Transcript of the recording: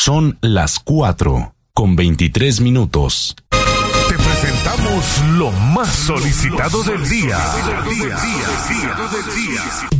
Son las 4:23. Te presentamos lo más solicitado del día.